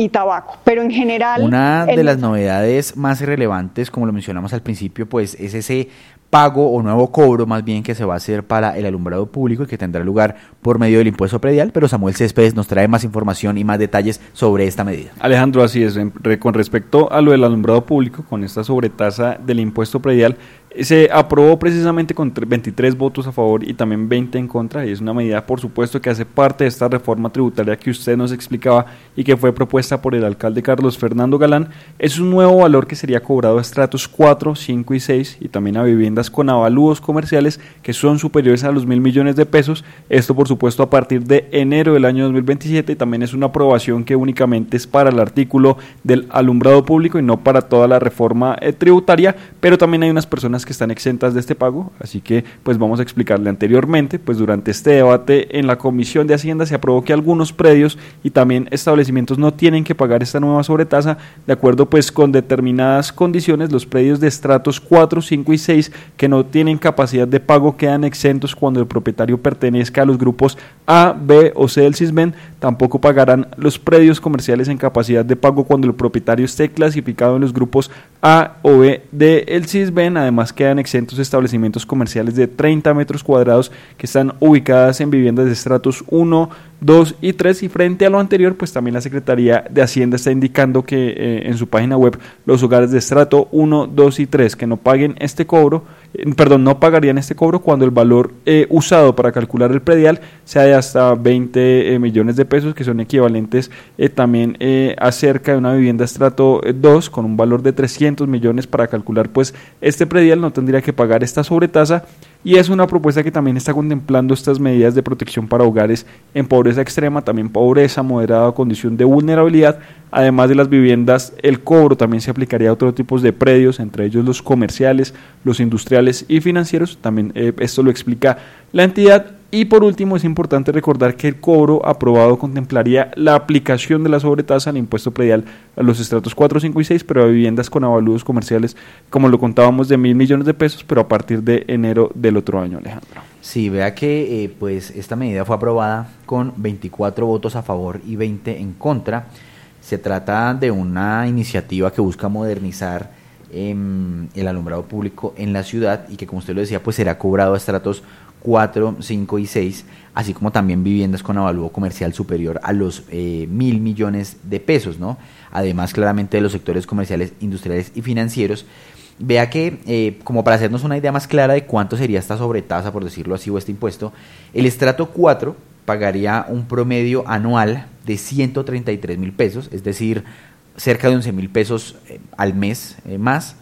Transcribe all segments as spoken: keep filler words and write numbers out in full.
y tabaco, pero en general... Una de el... las novedades más relevantes, como lo mencionamos al principio, pues es ese pago o nuevo cobro más bien que se va a hacer para el alumbrado público y que tendrá lugar por medio del impuesto predial, pero Samuel Céspedes nos trae más información y más detalles sobre esta medida. Alejandro, así es, con respecto a lo del alumbrado público, con esta sobretasa del impuesto predial, se aprobó precisamente con veintitrés votos a favor y también veinte en contra, y es una medida por supuesto que hace parte de esta reforma tributaria que usted nos explicaba y que fue propuesta por el alcalde Carlos Fernando Galán. Es un nuevo valor que sería cobrado a estratos cuatro, cinco y seis y también a viviendas con avalúos comerciales que son superiores a los mil millones de pesos, esto por supuesto a partir de enero del año dos mil veintisiete, y también es una aprobación que únicamente es para el artículo del alumbrado público y no para toda la reforma eh, tributaria, pero también hay unas personas que están exentas de este pago, así que pues vamos a explicarle anteriormente. Pues durante este debate en la Comisión de Hacienda se aprobó que algunos predios y también establecimientos no tienen que pagar esta nueva sobretasa, de acuerdo pues con determinadas condiciones. Los predios de estratos cuatro, cinco y seis que no tienen capacidad de pago quedan exentos cuando el propietario pertenezca a los grupos A, B o C del Sisbén. Tampoco pagarán los predios comerciales en capacidad de pago cuando el propietario esté clasificado en los grupos A o B del Sisbén. Además quedan exentos establecimientos comerciales de treinta metros cuadrados que están ubicadas en viviendas de estratos uno, dos y tres, y frente a lo anterior pues también la Secretaría de Hacienda está indicando que eh, en su página web los hogares de estrato uno, dos y tres que no paguen este cobro, eh, perdón, no pagarían este cobro cuando el valor eh, usado para calcular el predial sea de hasta veinte eh, millones de pesos, que son equivalentes eh, también eh, a cerca de una vivienda estrato eh, dos con un valor de trescientos millones. Para calcular pues este predial no tendría que pagar esta sobretasa, y es una propuesta que también está contemplando estas medidas de protección para hogares en pobreza extrema, también pobreza moderada o condición de vulnerabilidad. Además de las viviendas, el cobro también se aplicaría a otros tipos de predios, entre ellos los comerciales, los industriales y financieros. También eh, esto lo explica la entidad. Y por último, es importante recordar que el cobro aprobado contemplaría la aplicación de la sobretasa al impuesto predial a los estratos cuatro, cinco y seis, pero a viviendas con avalúos comerciales, como lo contábamos, de mil millones de pesos, pero a partir de enero del otro año, Alejandro. Sí, vea que eh, pues esta medida fue aprobada con veinticuatro votos a favor y veinte en contra. Se trata de una iniciativa que busca modernizar eh, el alumbrado público en la ciudad y que, como usted lo decía, pues será cobrado a estratos cuatro, cinco y seis, así como también viviendas con avalúo comercial superior a los eh, mil millones de pesos, ¿no? Además, claramente, de los sectores comerciales, industriales y financieros. Vea que, eh, como para hacernos una idea más clara de cuánto sería esta sobretasa, por decirlo así, o este impuesto, el estrato cuatro pagaría un promedio anual de ciento treinta y tres mil pesos, es decir, cerca de once mil pesos eh, al mes eh, más.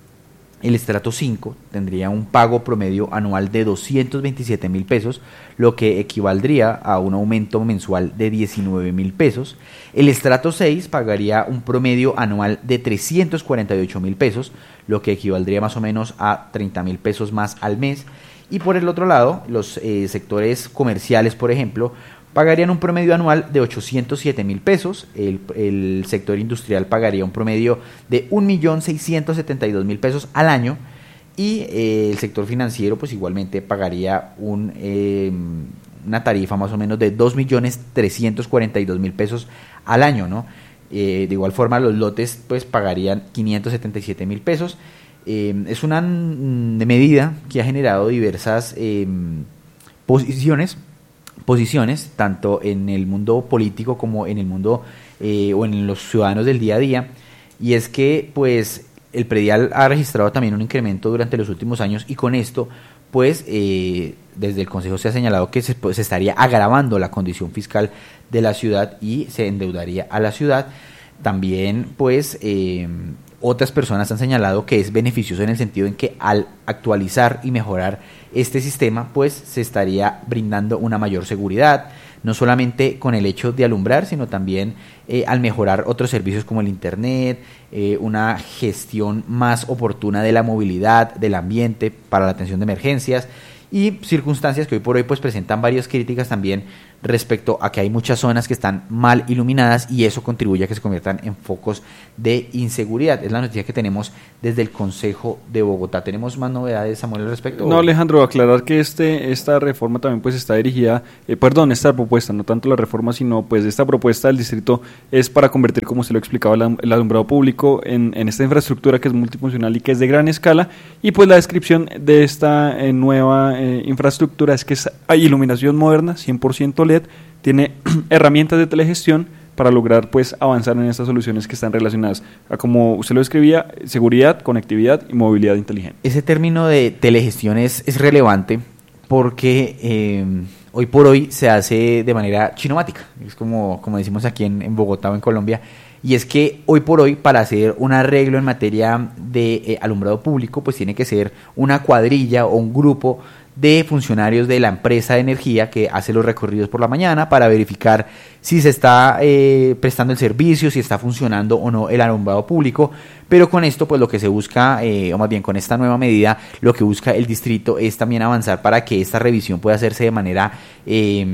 El estrato cinco tendría un pago promedio anual de doscientos veintisiete mil pesos, lo que equivaldría a un aumento mensual de diecinueve mil pesos. El estrato seis pagaría un promedio anual de trescientos cuarenta y ocho mil pesos, lo que equivaldría más o menos a treinta mil pesos más al mes. Y por el otro lado, los eh, sectores comerciales, por ejemplo, pagarían un promedio anual de ochocientos siete mil pesos, el, el sector industrial pagaría un promedio de un millón seiscientos setenta y dos mil pesos al año, y eh, el sector financiero pues igualmente pagaría un, eh, una tarifa más o menos de dos millones trescientos cuarenta y dos mil pesos al año, ¿no? Eh, de igual forma los lotes pues pagarían quinientos setenta y siete mil pesos. Eh, es una mm, medida que ha generado diversas eh, posiciones posiciones, tanto en el mundo político como en el mundo eh, o en los ciudadanos del día a día, y es que pues el predial ha registrado también un incremento durante los últimos años, y con esto pues eh, desde el Consejo se ha señalado que se, pues, se estaría agravando la condición fiscal de la ciudad y se endeudaría a la ciudad. También pues eh, otras personas han señalado que es beneficioso en el sentido en que al actualizar y mejorar este sistema, pues se estaría brindando una mayor seguridad, no solamente con el hecho de alumbrar, sino también eh, al mejorar otros servicios como el internet, eh, una gestión más oportuna de la movilidad, del ambiente para la atención de emergencias y circunstancias que hoy por hoy pues presentan varias críticas también respecto a que hay muchas zonas que están mal iluminadas y eso contribuye a que se conviertan en focos de inseguridad. Es la noticia que tenemos desde el Consejo de Bogotá. ¿Tenemos más novedades, Samuel, al respecto? No, Alejandro, aclarar que este esta reforma también pues está dirigida, eh, perdón, esta propuesta, no tanto la reforma, sino pues esta propuesta del distrito es para convertir, como se lo explicaba, el, el alumbrado público en, en esta infraestructura que es multifuncional y que es de gran escala, y pues la descripción de esta eh, nueva eh, infraestructura es que es, hay iluminación moderna, cien por ciento L E D, tiene herramientas de telegestión para lograr pues avanzar en estas soluciones que están relacionadas a, como usted lo describía, seguridad, conectividad y movilidad inteligente. Ese término de telegestión es, es relevante porque eh, hoy por hoy se hace de manera chinomática, es como, como decimos aquí en, en Bogotá o en Colombia, y es que hoy por hoy para hacer un arreglo en materia de eh, alumbrado público pues tiene que ser una cuadrilla o un grupo de funcionarios de la empresa de energía que hace los recorridos por la mañana para verificar si se está eh, prestando el servicio, si está funcionando o no el alumbrado público, pero con esto pues lo que se busca, eh, o más bien con esta nueva medida, lo que busca el distrito es también avanzar para que esta revisión pueda hacerse de manera eh,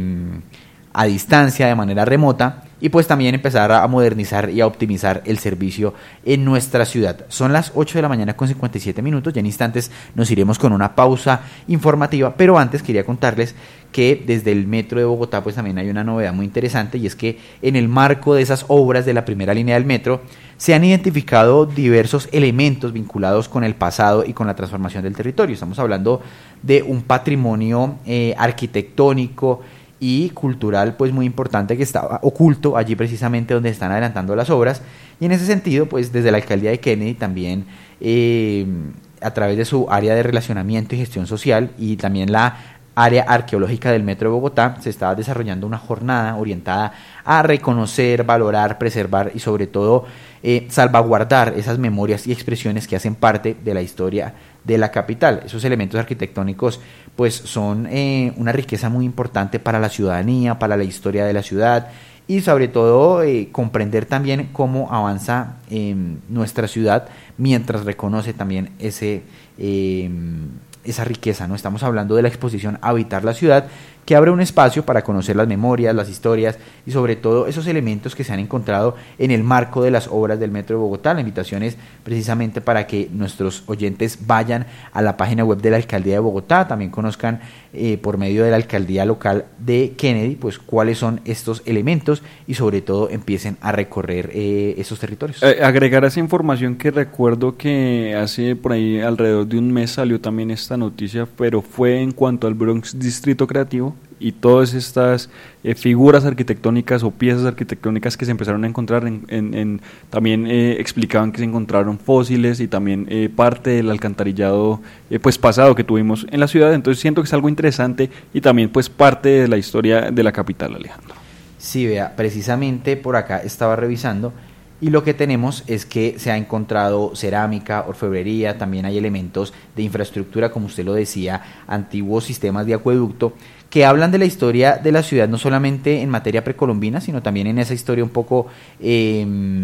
a distancia, de manera remota, y pues también empezar a modernizar y a optimizar el servicio en nuestra ciudad. Son las ocho de la mañana con cincuenta y siete minutos, ya en instantes nos iremos con una pausa informativa, pero antes quería contarles que desde el Metro de Bogotá pues también hay una novedad muy interesante, y es que en el marco de esas obras de la primera línea del metro se han identificado diversos elementos vinculados con el pasado y con la transformación del territorio. Estamos hablando de un patrimonio eh, arquitectónico y cultural pues muy importante que estaba oculto allí precisamente donde están adelantando las obras, y en ese sentido pues desde la alcaldía de Kennedy también eh, a través de su área de relacionamiento y gestión social y también la área arqueológica del Metro de Bogotá se estaba desarrollando una jornada orientada a reconocer, valorar, preservar y sobre todo eh, salvaguardar esas memorias y expresiones que hacen parte de la historia de la capital. Esos elementos arquitectónicos pues son eh, una riqueza muy importante para la ciudadanía, para la historia de la ciudad y sobre todo eh, comprender también cómo avanza eh, nuestra ciudad mientras reconoce también ese eh, esa riqueza, ¿no? Estamos hablando de la exposición Habitar la Ciudad, que abre un espacio para conocer las memorias, las historias y sobre todo esos elementos que se han encontrado en el marco de las obras del Metro de Bogotá. La invitación es precisamente para que nuestros oyentes vayan a la página web de la Alcaldía de Bogotá, también conozcan eh, por medio de la Alcaldía Local de Kennedy, pues cuáles son estos elementos y sobre todo empiecen a recorrer eh, esos territorios. Eh, agregar a esa información que recuerdo que hace por ahí alrededor de un mes salió también esta noticia, pero fue en cuanto al Bronx Distrito Creativo y todas estas eh, figuras arquitectónicas o piezas arquitectónicas que se empezaron a encontrar, en, en, en, también eh, explicaban que se encontraron fósiles y también eh, parte del alcantarillado eh, pues pasado que tuvimos en la ciudad. Entonces siento que es algo interesante y también pues parte de la historia de la capital, Alejandro. Sí, vea, precisamente por acá estaba revisando y lo que tenemos es que se ha encontrado cerámica, orfebrería, también hay elementos de infraestructura, como usted lo decía, antiguos sistemas de acueducto, que hablan de la historia de la ciudad, no solamente en materia precolombina, sino también en esa historia un poco, eh,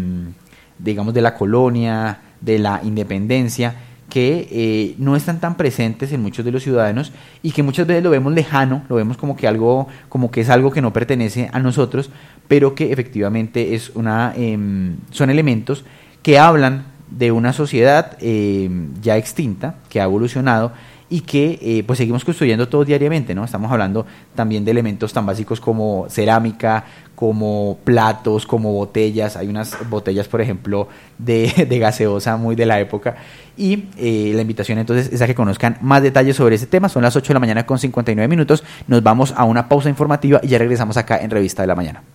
digamos, de la colonia, de la independencia, que eh, no están tan presentes en muchos de los ciudadanos y que muchas veces lo vemos lejano, lo vemos como que algo, como que es algo que no pertenece a nosotros, pero que efectivamente es una, eh, son elementos que hablan de una sociedad eh, ya extinta, que ha evolucionado y que eh, pues seguimos construyendo todos diariamente, ¿no? Estamos hablando también de elementos tan básicos como cerámica, como platos, como botellas. Hay unas botellas, por ejemplo, de, de gaseosa muy de la época. Y eh, la invitación entonces es a que conozcan más detalles sobre ese tema. Son las ocho de la mañana con cincuenta y nueve minutos. Nos vamos a una pausa informativa y ya regresamos acá en Revista de la Mañana.